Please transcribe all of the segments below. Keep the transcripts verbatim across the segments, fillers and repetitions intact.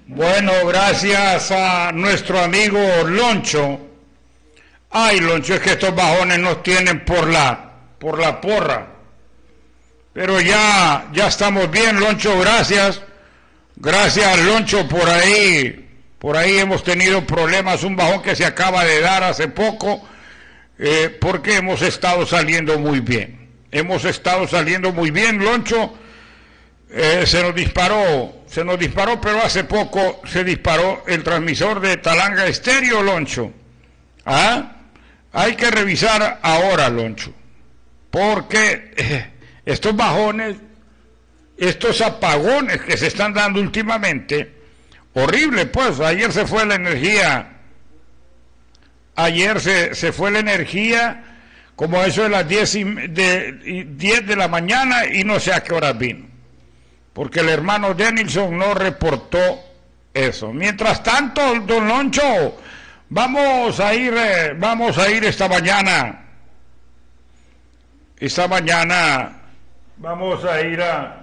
Bueno, gracias a nuestro amigo Loncho. Ay, Loncho, es que estos bajones nos tienen por la, por la porra. Pero ya, ya estamos bien, Loncho, gracias. Gracias, Loncho, por ahí, por ahí hemos tenido problemas, un bajón que se acaba de dar hace poco, eh, porque hemos estado saliendo muy bien. Hemos estado saliendo muy bien, Loncho. Eh, se nos disparó, se nos disparó, pero hace poco se disparó el transmisor de Talanga Estéreo, Loncho. ¿Ah? Hay que revisar ahora, Loncho, porque eh, estos bajones, estos apagones que se están dando últimamente, horrible, pues. Ayer se fue la energía, ayer se, se fue la energía, como eso de las diez de, diez de la mañana, y no sé a qué horas vino, porque el hermano Denilson no reportó eso. Mientras tanto, don Loncho, vamos a ir, eh, vamos a ir esta mañana, esta mañana, vamos a ir a,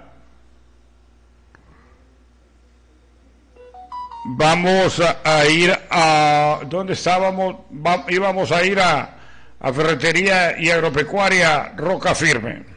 vamos a, a ir a, ¿dónde estábamos? Va, íbamos a ir a, a Ferretería y Agropecuaria Roca Firme.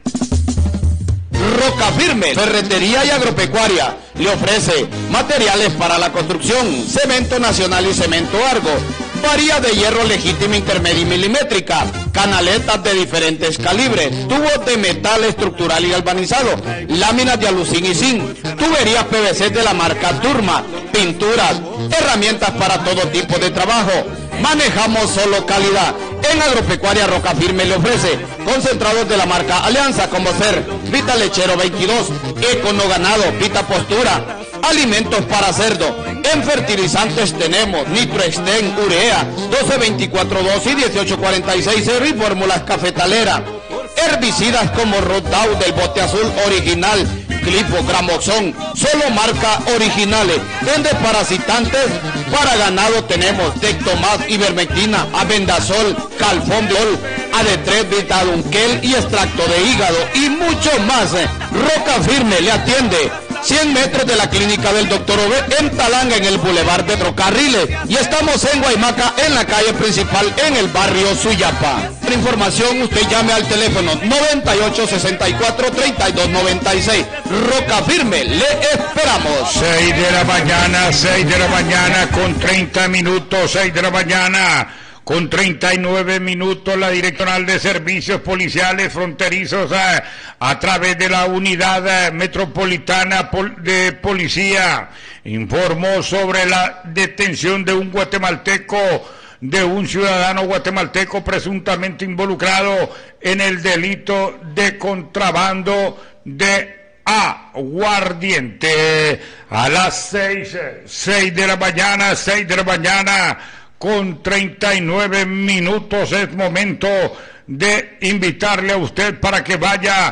Roca Firme, Ferretería y Agropecuaria, le ofrece materiales para la construcción, cemento nacional y cemento Argo, varillas de hierro legítima, intermedia y milimétrica, canaletas de diferentes calibres, tubos de metal estructural y galvanizado, láminas de alucín y zinc, tuberías P V C de la marca Turma, pinturas, herramientas para todo tipo de trabajo. Manejamos solo calidad. En Agropecuaria Roca Firme le ofrece concentrados de la marca Alianza, como ser Vita Lechero veintidós, Econo Ganado, Vita Postura, alimentos para cerdo. En fertilizantes tenemos Nitroexten, Urea, doce veinticuatro dos y dieciocho cuarenta y seis y fórmulas cafetalera. Herbicidas como Roundao del bote azul original, Clipo, Gramoxón, solo marca originales. En desparasitantes para ganado tenemos Tectomas, Ivermectina, Abendazol, Calfón, Blol, A D tres, Vitadunquel y extracto de hígado y mucho más. Roca Firme le atiende cien metros de la clínica del doctor Ove en Talanga, en el Boulevard de Trocarriles, y estamos en Guaymaca, en la calle principal, en el barrio Suyapa. Para información, usted llame al teléfono noventa y ocho, sesenta y cuatro, treinta y dos noventa y seis. Roca Firme, le esperamos. seis de la mañana, seis de la mañana con treinta minutos, seis de la mañana con treinta y nueve minutos. La Direccional de Servicios Policiales Fronterizos, eh, a través de la Unidad eh, Metropolitana Pol de Policía, informó sobre la detención de un guatemalteco, de un ciudadano guatemalteco presuntamente involucrado en el delito de contrabando de aguardiente. A las seis, seis de la mañana, seis de la mañana con treinta y nueve minutos, es momento de invitarle a usted para que vaya